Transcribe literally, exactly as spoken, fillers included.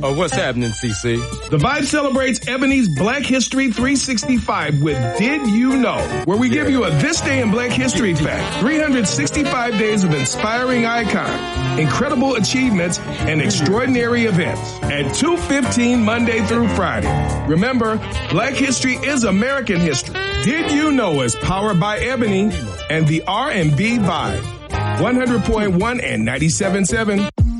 Oh, what's happening, C C? The Vibe celebrates Ebony's Black History three sixty-five with Did You Know, where we give you a This Day in Black History fact. three hundred sixty-five days of inspiring icons, incredible achievements, and extraordinary events at two fifteen Monday through Friday. Remember, Black History is American history. Did You Know is powered by Ebony and the R and B Vibe. one hundred point one and ninety-seven point seven.